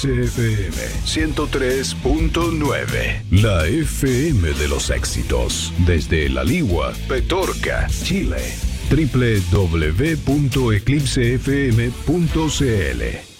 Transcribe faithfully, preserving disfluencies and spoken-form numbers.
Eclipse F M ciento tres punto nueve. La F M de los éxitos. Desde La Ligua, Petorca, Chile. doble u doble u doble u punto eclipse f m punto c l.